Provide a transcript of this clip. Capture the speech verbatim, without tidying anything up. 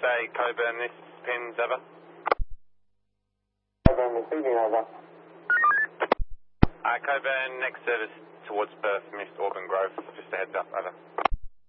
say Coburn, this pins, over. Coburn receiving, over. Uh, Coburn, next service towards Perth, missed Auburn Grove, just a heads up, over.